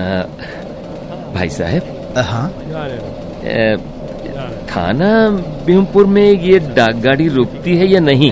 भाई साहब। हाँ थाना भीमपुर में ये डाक गाड़ी रुकती है या नहीं?